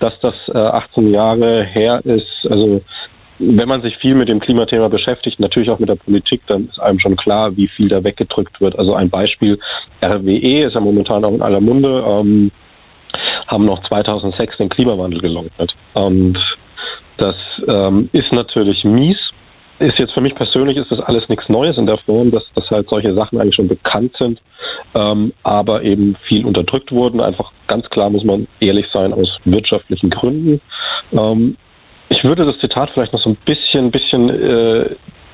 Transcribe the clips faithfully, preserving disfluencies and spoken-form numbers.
dass das äh, achtzehn Jahre her ist, also wenn man sich viel mit dem Klimathema beschäftigt, natürlich auch mit der Politik, dann ist einem schon klar, wie viel da weggedrückt wird. Also ein Beispiel, R W E ist ja momentan auch in aller Munde, ähm, haben noch zweitausendsechs den Klimawandel geleugnet. Und das ähm, ist natürlich mies. Ist jetzt für mich persönlich ist das alles nichts Neues in der Form, dass, dass halt solche Sachen eigentlich schon bekannt sind, ähm, aber eben viel unterdrückt wurden. Einfach ganz klar muss man ehrlich sein, aus wirtschaftlichen Gründen. Ähm, ich würde das Zitat vielleicht noch so ein bisschen, bisschen äh,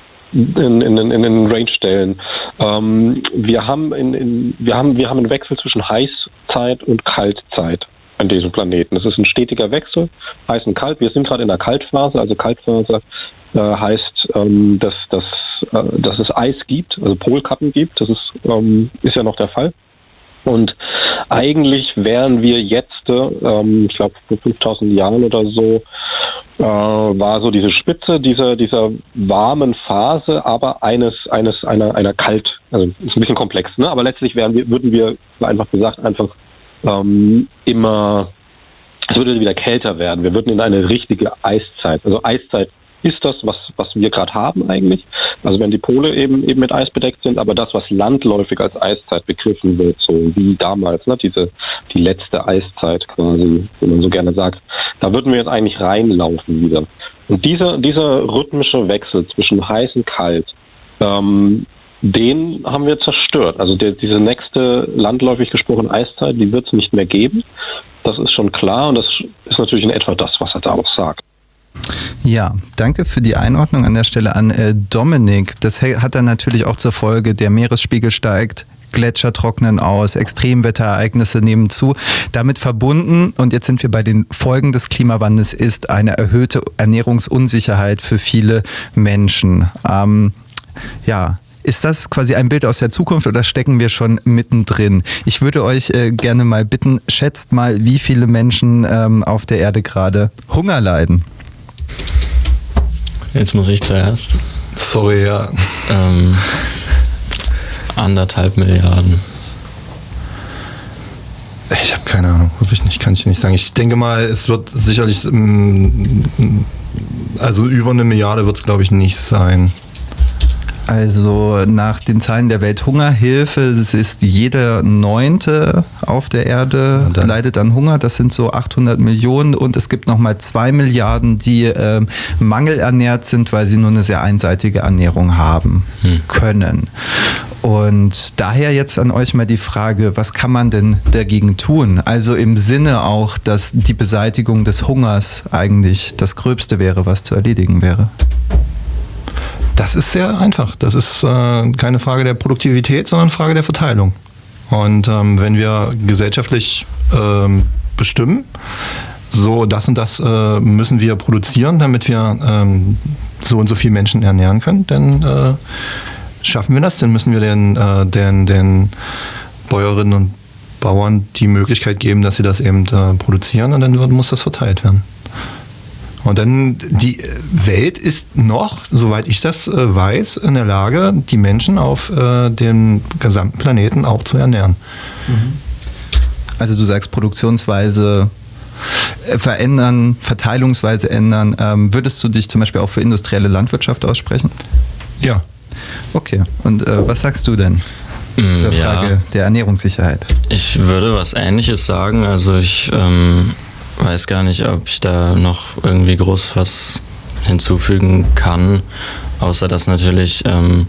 in, in, in den Range stellen. Ähm, wir haben in, in, wir haben, wir haben einen Wechsel zwischen Heißzeit und Kaltzeit an diesem Planeten. Das ist ein stetiger Wechsel, heiß und kalt. Wir sind gerade in der Kaltphase, also Kaltphase äh, heißt, ähm, dass, dass, äh, dass es Eis gibt, also Polkappen gibt. Das ist, ähm, ist ja noch der Fall. Und eigentlich wären wir jetzt, ähm, ich glaube vor fünftausend Jahren oder so, äh, war so diese Spitze dieser dieser warmen Phase, aber eines eines einer einer kalt, also ist ein bisschen komplex, ne? Aber letztlich wären wir, würden wir einfach gesagt einfach ähm, immer, es würde wieder kälter werden. Wir würden in eine richtige Eiszeit, also Eiszeit ist das, was was wir gerade haben eigentlich. Also wenn die Pole eben eben mit Eis bedeckt sind, aber das, was landläufig als Eiszeit begriffen wird, so wie damals, ne, diese die letzte Eiszeit quasi, wie man so gerne sagt, da würden wir jetzt eigentlich reinlaufen wieder. Und dieser dieser rhythmische Wechsel zwischen heiß und kalt, ähm, den haben wir zerstört. Also der, diese nächste landläufig gesprochene Eiszeit, die wird es nicht mehr geben. Das ist schon klar und das ist natürlich in etwa das, was er da auch sagt. Ja, danke für die Einordnung an der Stelle an äh, Dominik. Das hat dann natürlich auch zur Folge, der Meeresspiegel steigt, Gletscher trocknen aus, Extremwetterereignisse nehmen zu. Damit verbunden, und jetzt sind wir bei den Folgen des Klimawandels, ist eine erhöhte Ernährungsunsicherheit für viele Menschen. Ähm, ja, ist das quasi ein Bild aus der Zukunft oder stecken wir schon mittendrin? Ich würde euch äh, gerne mal bitten, schätzt mal, wie viele Menschen ähm, auf der Erde gerade Hunger leiden. Jetzt muss ich zuerst. Sorry, ja. Ähm, anderthalb Milliarden. Ich habe keine Ahnung, wirklich nicht, kann ich nicht sagen. Ich denke mal, es wird sicherlich, also über eine Milliarde wird es, glaube ich, nicht sein. Also nach den Zahlen der Welthungerhilfe, das ist jeder Neunte auf der Erde leidet an Hunger. Das sind so achthundert Millionen und es gibt nochmal zwei Milliarden, die ähm, mangelernährt sind, weil sie nur eine sehr einseitige Ernährung haben hm. können. Und daher jetzt an euch mal die Frage, was kann man denn dagegen tun? Also im Sinne auch, dass die Beseitigung des Hungers eigentlich das Gröbste wäre, was zu erledigen wäre. Das ist sehr einfach. Das ist äh, keine Frage der Produktivität, sondern eine Frage der Verteilung. Und ähm, wenn wir gesellschaftlich ähm, bestimmen, so das und das äh, müssen wir produzieren, damit wir ähm, so und so viele Menschen ernähren können, dann äh, schaffen wir das. Dann müssen wir den, äh, den, den Bäuerinnen und Bauern die Möglichkeit geben, dass sie das eben äh, produzieren und dann wird, muss das verteilt werden. Und dann, die Welt ist noch, soweit ich das äh, weiß, in der Lage, die Menschen auf äh, dem gesamten Planeten auch zu ernähren. Also du sagst Produktionsweise verändern, Verteilungsweise ändern. Ähm, würdest du dich zum Beispiel auch für industrielle Landwirtschaft aussprechen? Ja. Okay, und äh, was sagst du denn? Zur Frage ja. der Ernährungssicherheit. Ich würde was Ähnliches sagen. Also ich ähm, weiß gar nicht, ob ich da noch irgendwie groß was hinzufügen kann, außer dass natürlich ähm,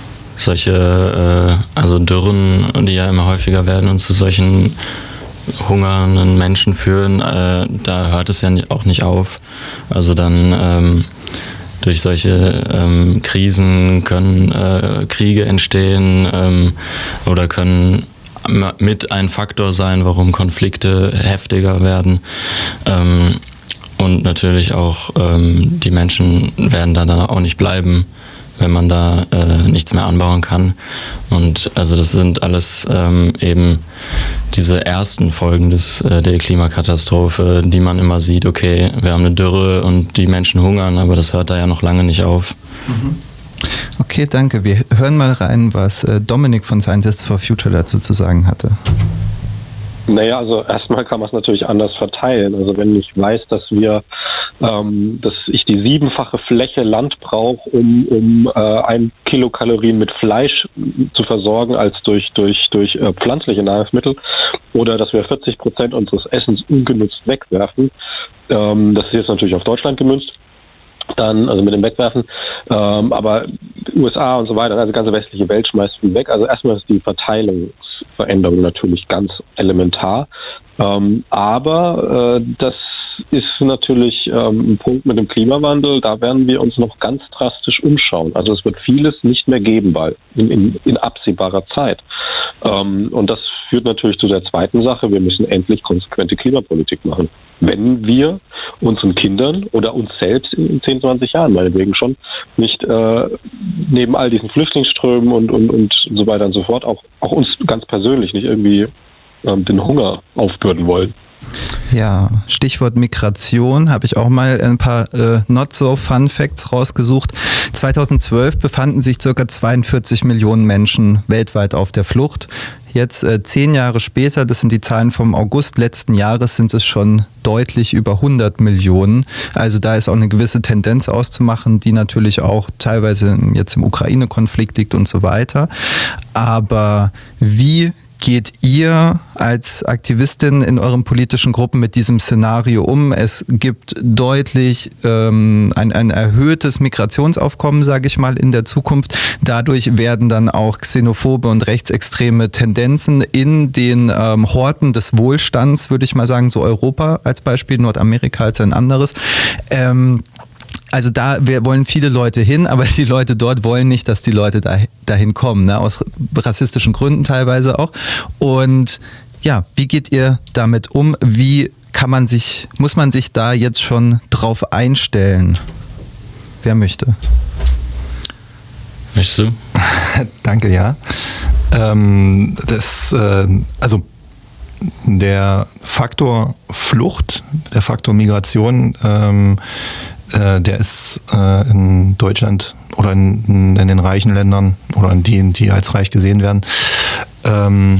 solche äh, also Dürren, die ja immer häufiger werden und zu solchen hungernden Menschen führen, äh, da hört es ja auch nicht auf. Also dann ähm, durch solche ähm, Krisen können äh, Kriege entstehen ähm, oder können mit ein Faktor sein, warum Konflikte heftiger werden. Ähm, und natürlich auch ähm, die Menschen werden da dann auch nicht bleiben, wenn man da äh, nichts mehr anbauen kann. Und also das sind alles ähm, eben diese ersten Folgen des, äh, der Klimakatastrophe, die man immer sieht, okay, wir haben eine Dürre und die Menschen hungern, aber das hört da ja noch lange nicht auf. Mhm. Okay, danke. Wir hören mal rein, was Dominik von Scientists for Future dazu zu sagen hatte. Naja, also erstmal kann man es natürlich anders verteilen. Also wenn ich weiß, dass wir, ähm, dass ich die siebenfache Fläche Land brauche, um, um äh, ein Kilokalorien mit Fleisch zu versorgen, als durch durch durch äh, pflanzliche Nahrungsmittel, oder dass wir vierzig Prozent unseres Essens ungenutzt wegwerfen, ähm, das ist jetzt natürlich auf Deutschland gemünzt. Dann, also mit dem Wegwerfen, ähm, aber U S A und so weiter, also die ganze westliche Welt schmeißt viel weg. Also erstmal ist die Verteilungsveränderung natürlich ganz elementar, ähm, aber äh, das ist natürlich ähm, ein Punkt mit dem Klimawandel, da werden wir uns noch ganz drastisch umschauen. Also es wird vieles nicht mehr geben, weil in, in, in absehbarer Zeit. Ähm, und das führt natürlich zu der zweiten Sache, wir müssen endlich konsequente Klimapolitik machen. Wenn wir unseren Kindern oder uns selbst in zehn, zwanzig Jahren meinetwegen schon nicht äh, neben all diesen Flüchtlingsströmen und, und, und so weiter und so fort auch, auch uns ganz persönlich nicht irgendwie ähm, den Hunger aufbürden wollen. Ja, Stichwort Migration, habe ich auch mal ein paar äh, Not-so-Fun-Facts rausgesucht. zweitausendzwölf befanden sich ca. zweiundvierzig Millionen Menschen weltweit auf der Flucht. Jetzt äh, zehn Jahre später, das sind die Zahlen vom August letzten Jahres, sind es schon deutlich über hundert Millionen. Also da ist auch eine gewisse Tendenz auszumachen, die natürlich auch teilweise jetzt im Ukraine-Konflikt liegt und so weiter. Aber wie geht ihr als Aktivistin in euren politischen Gruppen mit diesem Szenario um? Es gibt deutlich ähm, ein, ein erhöhtes Migrationsaufkommen, sage ich mal, in der Zukunft. Dadurch werden dann auch xenophobe und rechtsextreme Tendenzen in den ähm, Horten des Wohlstands, würde ich mal sagen, so Europa als Beispiel, Nordamerika als ein anderes, ähm, also da wir wollen viele Leute hin, aber die Leute dort wollen nicht, dass die Leute da, dahin kommen, ne? Aus rassistischen Gründen teilweise auch. Und ja, wie geht ihr damit um? Wie kann man sich, muss man sich da jetzt schon drauf einstellen? Wer möchte? Möchtest du? Danke, ja. Ähm, das, äh, also der Faktor Flucht, der Faktor Migration, ähm, der ist äh, in Deutschland oder in, in den reichen Ländern oder in denen, die als reich gesehen werden, ähm,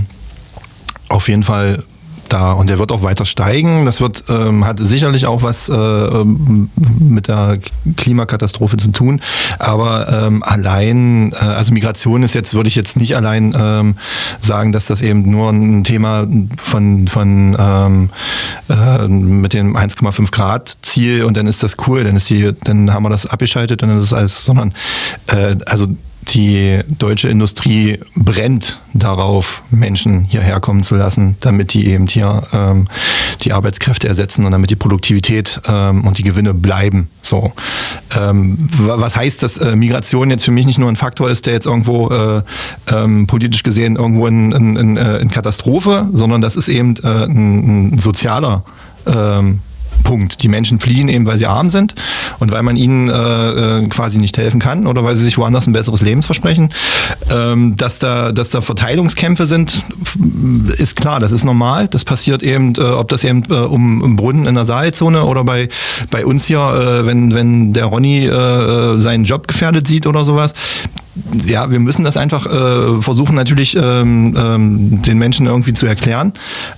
auf jeden Fall da, und der wird auch weiter steigen. Das wird, ähm, hat sicherlich auch was äh, mit der Klimakatastrophe zu tun, aber ähm, allein, äh, also Migration ist jetzt, würde ich jetzt nicht allein ähm, sagen, dass das eben nur ein Thema von, von ähm, äh, mit dem eins Komma fünf Grad Ziel und dann ist das cool, dann ist die, dann haben wir das abgeschaltet und dann ist es alles, sondern äh, also die deutsche Industrie brennt darauf, Menschen hierher kommen zu lassen, damit die eben hier ähm, die Arbeitskräfte ersetzen und damit die Produktivität ähm, und die Gewinne bleiben. So, ähm, was heißt, dass äh, Migration jetzt für mich nicht nur ein Faktor ist, der jetzt irgendwo äh, ähm, politisch gesehen irgendwo in, in, in, in Katastrophe, sondern das ist eben äh, ein, ein sozialer ähm, Punkt. Die Menschen fliehen eben, weil sie arm sind und weil man ihnen äh, quasi nicht helfen kann oder weil sie sich woanders ein besseres Leben versprechen. Ähm, dass da, dass da Verteilungskämpfe sind, ist klar, das ist normal. Das passiert eben, äh, ob das eben äh, um, um Brunnen in der Saalzone oder bei, bei uns hier, äh, wenn, wenn der Ronny äh, seinen Job gefährdet sieht oder sowas. Ja, wir müssen das einfach äh, versuchen, natürlich ähm, ähm, den Menschen irgendwie zu erklären.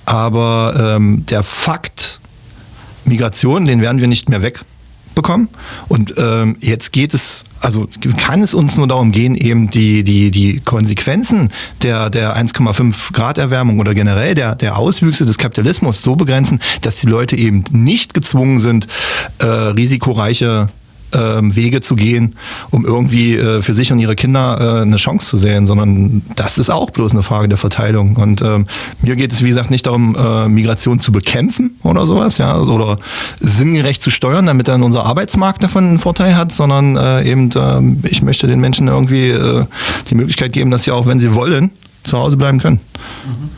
Aber ähm, der Fakt Migration, den werden wir nicht mehr wegbekommen. Und ähm, jetzt geht es, also kann es uns nur darum gehen, eben die, die, die Konsequenzen der, der eins Komma fünf Grad Erwärmung oder generell der, der Auswüchse des Kapitalismus so begrenzen, dass die Leute eben nicht gezwungen sind, äh, risikoreiche Ähm, Wege zu gehen, um irgendwie äh, für sich und ihre Kinder äh, eine Chance zu sehen, sondern das ist auch bloß eine Frage der Verteilung. Und ähm, mir geht es, wie gesagt, nicht darum, äh, Migration zu bekämpfen oder sowas, ja, oder sinngerecht zu steuern, damit dann unser Arbeitsmarkt davon einen Vorteil hat, sondern äh, eben, äh, ich möchte den Menschen irgendwie äh, die Möglichkeit geben, dass sie auch, wenn sie wollen, zu Hause bleiben können. Mhm.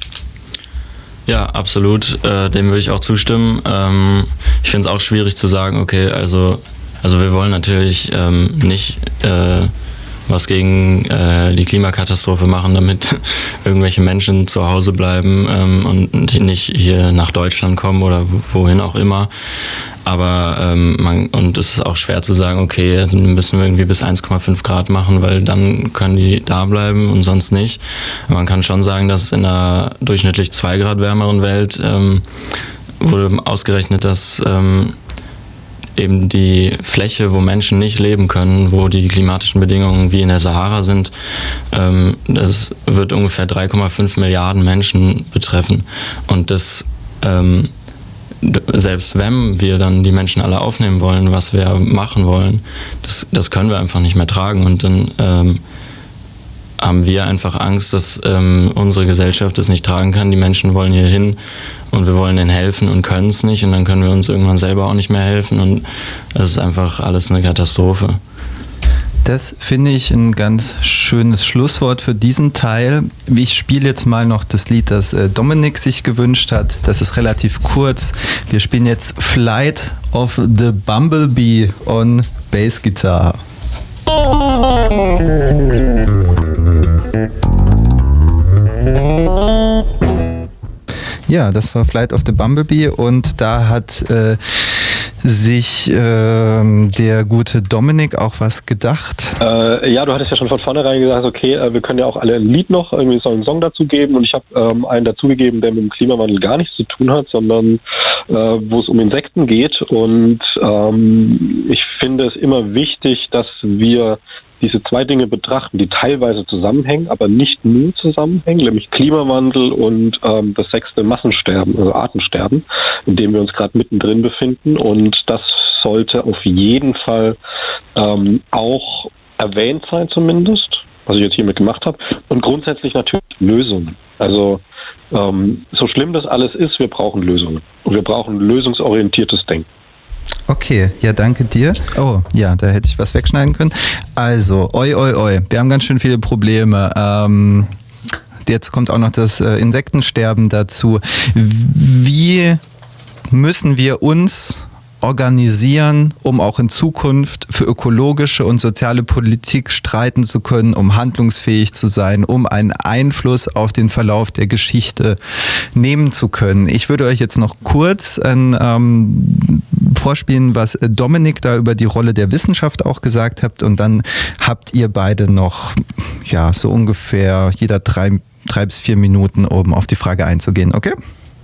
Ja, absolut. Äh, dem würde ich auch zustimmen. Ähm, ich finde es auch schwierig zu sagen, okay, also Also wir wollen natürlich ähm, nicht äh, was gegen äh, die Klimakatastrophe machen, damit irgendwelche Menschen zu Hause bleiben ähm, und nicht hier nach Deutschland kommen oder wohin auch immer. Aber ähm, man, und es ist auch schwer zu sagen, okay, dann müssen wir irgendwie bis eins Komma fünf Grad machen, weil dann können die da bleiben und sonst nicht. Man kann schon sagen, dass in einer durchschnittlich zwei Grad wärmeren Welt ähm, wurde ausgerechnet, dass ähm, eben die Fläche, wo Menschen nicht leben können, wo die klimatischen Bedingungen wie in der Sahara sind, ähm, das wird ungefähr drei Komma fünf Milliarden Menschen betreffen. Und das ähm, selbst wenn wir dann die Menschen alle aufnehmen wollen, was wir machen wollen, das, das können wir einfach nicht mehr tragen. Und dann ähm, haben wir einfach Angst, dass ähm, unsere Gesellschaft es nicht tragen kann. Die Menschen wollen hier hin und wir wollen denen helfen und können es nicht. Und dann können wir uns irgendwann selber auch nicht mehr helfen. Und das ist einfach alles eine Katastrophe. Das finde ich ein ganz schönes Schlusswort für diesen Teil. Ich spiele jetzt mal noch das Lied, das Dominik sich gewünscht hat. Das ist relativ kurz. Wir spielen jetzt Flight of the Bumblebee on Bass Guitar. Ja, das war Flight of the Bumblebee und da hat äh, sich äh, der gute Dominik auch was gedacht. Äh, ja, du hattest ja schon von vornherein gesagt, okay, äh, wir können ja auch alle ein Lied noch, irgendwie soll einen Song dazugeben und ich habe ähm, einen dazugegeben, der mit dem Klimawandel gar nichts zu tun hat, sondern äh, wo es um Insekten geht und ähm, ich finde es immer wichtig, dass wir diese zwei Dinge betrachten, die teilweise zusammenhängen, aber nicht nur zusammenhängen, nämlich Klimawandel und ähm, das sechste Massensterben, also Artensterben, in dem wir uns gerade mittendrin befinden. Und das sollte auf jeden Fall ähm, auch erwähnt sein zumindest, was ich jetzt hiermit gemacht habe. Und grundsätzlich natürlich Lösungen. Also ähm, so schlimm das alles ist, wir brauchen Lösungen. Und wir brauchen lösungsorientiertes Denken. Okay, ja, danke dir. Oh, ja, da hätte ich was wegschneiden können. Also, oi, oi, oi, wir haben ganz schön viele Probleme. Ähm, jetzt kommt auch noch das äh, Insektensterben dazu. Wie müssen wir uns organisieren, um auch in Zukunft für ökologische und soziale Politik streiten zu können, um handlungsfähig zu sein, um einen Einfluss auf den Verlauf der Geschichte nehmen zu können? Ich würde euch jetzt noch kurz ein, ähm, vorspielen, was Dominik da über die Rolle der Wissenschaft auch gesagt hat und dann habt ihr beide noch ja so ungefähr jeder drei, drei bis vier Minuten, um auf die Frage einzugehen, okay?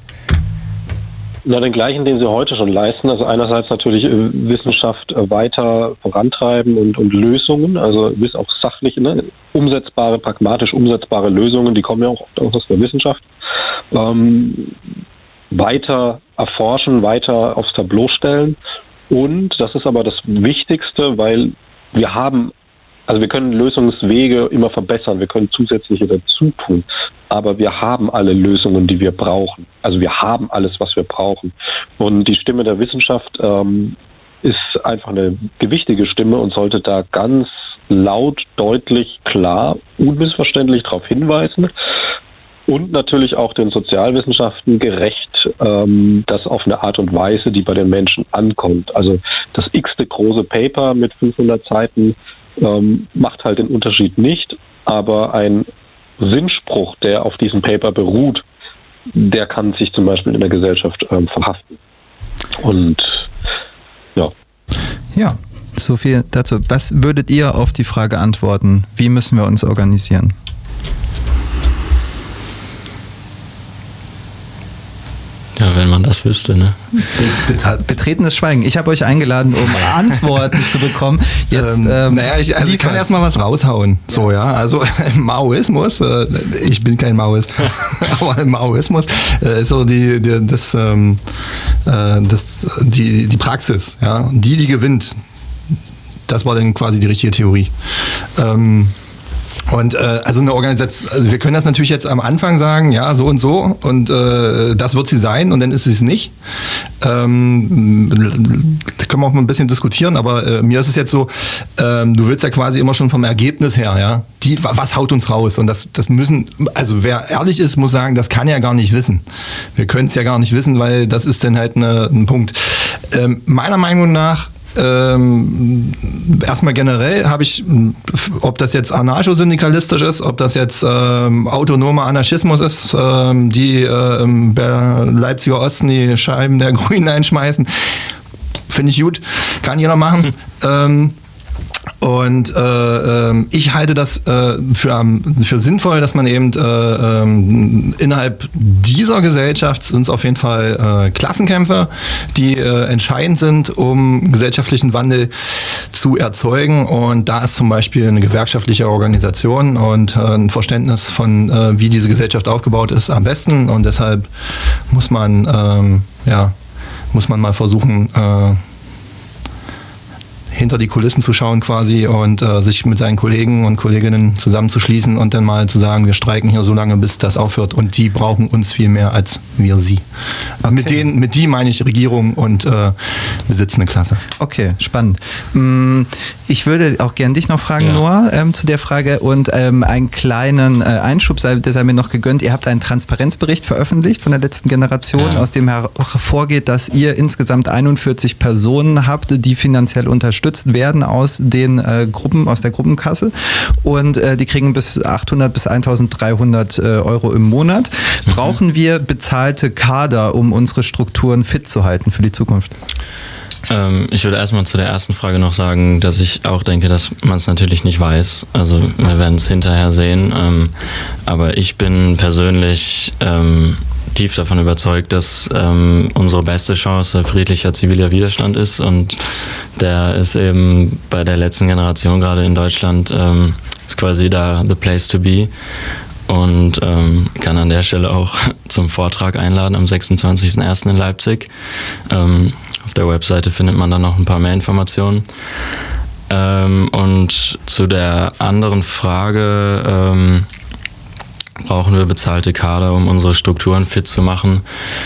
Na, den gleichen, den sie heute schon leisten. Also einerseits natürlich Wissenschaft weiter vorantreiben und, und Lösungen, also bis auch sachliche, ne, umsetzbare, pragmatisch umsetzbare Lösungen, die kommen ja auch oft aus der Wissenschaft, ähm, weiter erforschen, weiter aufs Tableau stellen. Und das ist aber das Wichtigste, weil wir haben, also wir können Lösungswege immer verbessern, wir können zusätzliche dazu tun, aber wir haben alle Lösungen, die wir brauchen. Also wir haben alles, was wir brauchen. Und die Stimme der Wissenschaft ähm, ist einfach eine gewichtige Stimme und sollte da ganz laut, deutlich, klar, unmissverständlich darauf hinweisen. Und natürlich auch den Sozialwissenschaften gerecht, ähm, das auf eine Art und Weise, die bei den Menschen ankommt. Also das x-te große Paper mit fünfhundert Seiten ähm, macht halt den Unterschied nicht, aber ein Sinnspruch, der auf diesem Paper beruht, der kann sich zum Beispiel in der Gesellschaft ähm, verhaften. Und ja. Ja, so viel dazu. Was würdet ihr auf die Frage antworten? Wie müssen wir uns organisieren? Ja, wenn man das wüsste, ne? Betretenes Schweigen. Ich habe euch eingeladen, um Antworten zu bekommen. Jetzt, ähm, ähm, naja, ich, also ich kann erstmal was raushauen. So, ja. Also Maoismus, äh, ich bin kein Maoist, aber Maoismus äh, ist so die, die, das, ähm, äh, das, die, die Praxis, ja. Die, die gewinnt. Das war dann quasi die richtige Theorie. Ähm, Und äh, also eine Organisation, also wir können das natürlich jetzt am Anfang sagen, ja, so und so und äh, das wird sie sein und dann ist sie es nicht. Ähm, da können wir auch mal ein bisschen diskutieren, aber äh, mir ist es jetzt so, ähm, du willst ja quasi immer schon vom Ergebnis her, ja, die, was haut uns raus? Und das, das müssen, also wer ehrlich ist, muss sagen, das kann er gar nicht wissen. Wir können es ja gar nicht wissen, weil das ist dann halt eine, ein Punkt. Ähm, meiner Meinung nach ähm, erstmal generell habe ich, ob das jetzt anarcho-syndikalistisch ist, ob das jetzt ähm, autonomer Anarchismus ist, ähm, die äh, im Leipziger Osten die Scheiben der Grünen einschmeißen, finde ich gut, kann jeder machen. ähm, Und äh, äh, ich halte das äh, für, für sinnvoll, dass man eben äh, äh, innerhalb dieser Gesellschaft sind es auf jeden Fall äh, Klassenkämpfe, die äh, entscheidend sind, um gesellschaftlichen Wandel zu erzeugen. Und da ist zum Beispiel eine gewerkschaftliche Organisation und äh, ein Verständnis von, äh, wie diese Gesellschaft aufgebaut ist, am besten. Und deshalb muss man, ähm, ja, muss man mal versuchen, äh, hinter die Kulissen zu schauen quasi und äh, sich mit seinen Kollegen und Kolleginnen zusammenzuschließen und dann mal zu sagen, wir streiken hier so lange, bis das aufhört und die brauchen uns viel mehr als wir sie. Okay. Mit denen, mit die meine ich Regierung und äh, besitzende Klasse. Okay, spannend. Ich würde auch gerne dich noch fragen, ja. Noah, ähm, zu der Frage und ähm, einen kleinen äh, Einschub, sei, der sei mir noch gegönnt. Ihr habt einen Transparenzbericht veröffentlicht von der letzten Generation, ja. aus dem hervorgeht, dass ihr insgesamt einundvierzig Personen habt, die finanziell unterstützt werden aus den äh, Gruppen, aus der Gruppenkasse und äh, die kriegen bis achthundert bis eintausenddreihundert äh, Euro im Monat. Mhm. Brauchen wir bezahlte Kader, um unsere Strukturen fit zu halten für die Zukunft? Ähm, ich würde erstmal zu der ersten Frage noch sagen, dass ich auch denke, dass man es natürlich nicht weiß. Also wir werden es hinterher sehen. Ähm, aber ich bin persönlich ähm, tief davon überzeugt, dass ähm, unsere beste Chance friedlicher ziviler Widerstand ist und der ist eben bei der letzten Generation gerade in Deutschland ähm, ist quasi da the place to be und ähm, kann an der Stelle auch zum Vortrag einladen am sechsundzwanzigsten ersten in Leipzig. Ähm, auf der Webseite findet man dann noch ein paar mehr Informationen. Ähm, und zu der anderen Frage, ähm, brauchen wir bezahlte Kader, um unsere Strukturen fit zu machen?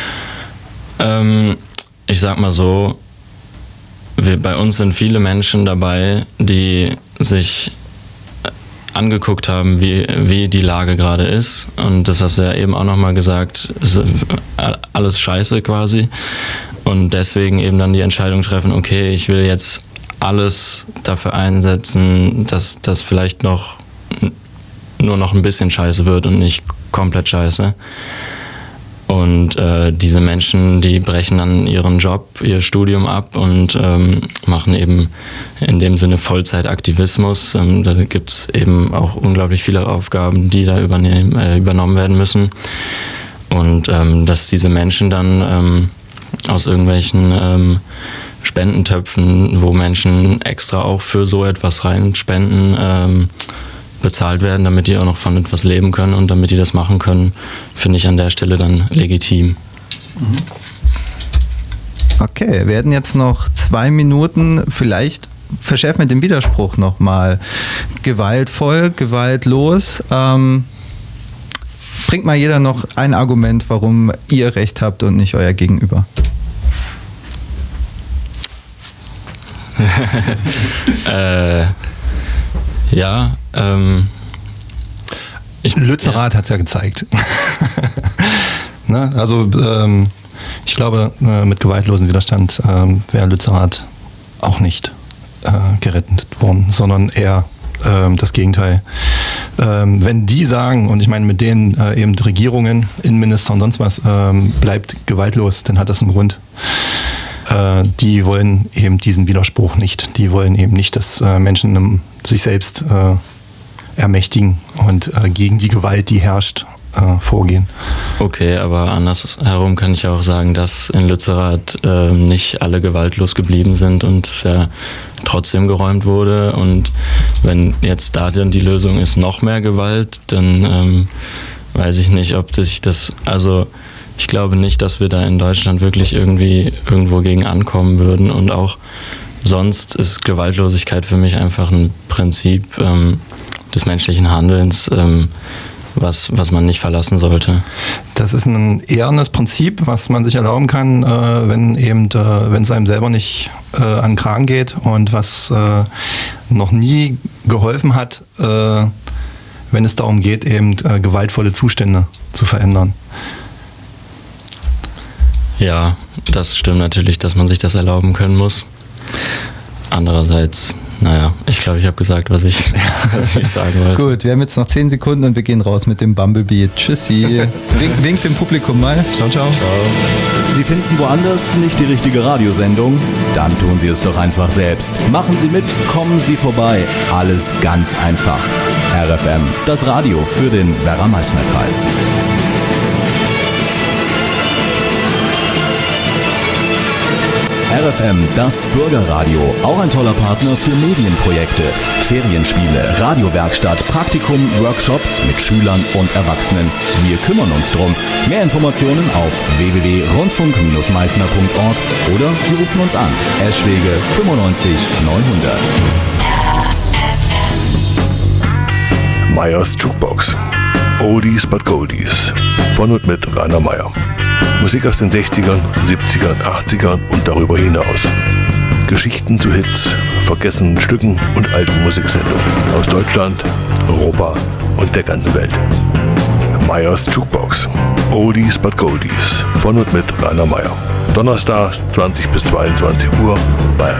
Ähm, ich sag mal so, wir, bei uns sind viele Menschen dabei, die sich angeguckt haben, wie, wie die Lage gerade ist. Und das hast du ja eben auch nochmal gesagt, ist alles scheiße quasi. Und deswegen eben dann die Entscheidung treffen, okay, ich will jetzt alles dafür einsetzen, dass das vielleicht noch nur noch ein bisschen scheiße wird und nicht komplett scheiße. Und äh, diese Menschen, die brechen dann ihren Job, ihr Studium ab und ähm, machen eben in dem Sinne Vollzeitaktivismus. Ähm, da gibt es eben auch unglaublich viele Aufgaben, die da übernehmen, äh, übernommen werden müssen. Und ähm, dass diese Menschen dann ähm, aus irgendwelchen ähm, Spendentöpfen, wo Menschen extra auch für so etwas reinspenden, ähm, bezahlt werden, damit die auch noch von etwas leben können und damit die das machen können, finde ich an der Stelle dann legitim. Okay, wir werden jetzt noch zwei Minuten, vielleicht verschärft mit dem Widerspruch nochmal. Gewaltvoll, gewaltlos. Ähm, bringt mal jeder noch ein Argument, warum ihr Recht habt und nicht euer Gegenüber. äh... Ja, ähm... Ich, Lützerath ja. hat es ja gezeigt. ne? Also ähm, ich glaube, äh, mit gewaltlosen Widerstand ähm, wäre Lützerath auch nicht äh, gerettet worden, sondern eher ähm, das Gegenteil. Ähm, wenn die sagen, und ich meine mit denen äh, eben Regierungen, Innenminister und sonst was, ähm, bleibt gewaltlos, dann hat das einen Grund. Die wollen eben diesen Widerspruch nicht. Die wollen eben nicht, dass äh, Menschen sich selbst äh, ermächtigen und äh, gegen die Gewalt, die herrscht, äh, vorgehen. Okay, aber andersherum kann ich auch sagen, dass in Lützerath äh, nicht alle gewaltlos geblieben sind und es ja trotzdem geräumt wurde. Und wenn jetzt da dann die Lösung ist, noch mehr Gewalt, dann ähm, weiß ich nicht, ob sich das... also ich glaube nicht, dass wir da in Deutschland wirklich irgendwie irgendwo gegen ankommen würden und auch sonst ist Gewaltlosigkeit für mich einfach ein Prinzip ähm, des menschlichen Handelns, ähm, was, was man nicht verlassen sollte. Das ist ein ehrenes Prinzip, was man sich erlauben kann, äh, wenn eben, äh, wenn es einem selber nicht äh, an den Kragen geht und was äh, noch nie geholfen hat, äh, wenn es darum geht, eben äh, gewaltvolle Zustände zu verändern. Ja, das stimmt natürlich, dass man sich das erlauben können muss. andererseits, naja, ich glaube, ich habe gesagt, was ich, was ich sagen wollte. Gut, wir haben jetzt noch zehn Sekunden und wir gehen raus mit dem Bumblebee. Tschüssi. Wink, winkt dem Publikum mal. Ciao, ciao. Ciao. Sie finden woanders nicht die richtige Radiosendung? Dann tun Sie es doch einfach selbst. Machen Sie mit, kommen Sie vorbei. Alles ganz einfach. R F M, das Radio für den Werra-Meißner-Kreis. R F M, das Bürgerradio, auch ein toller Partner für Medienprojekte, Ferienspiele, Radiowerkstatt, Praktikum, Workshops mit Schülern und Erwachsenen. Wir kümmern uns drum. Mehr Informationen auf w w w punkt rundfunk Bindestrich meißner punkt org oder Sie rufen uns an. Eschwege fünfundneunzig neunhundert. Meyers Jukebox. Oldies but Goldies. Von und mit Rainer Meyer. Musik aus den sechzigern, siebzigern, achtzigern und darüber hinaus. Geschichten zu Hits, vergessenen Stücken und alten Musiksendungen aus Deutschland, Europa und der ganzen Welt. Meyers Jukebox. Oldies but Goldies. Von und mit Rainer Meyer. Donnerstags zwanzig bis zweiundzwanzig Uhr bei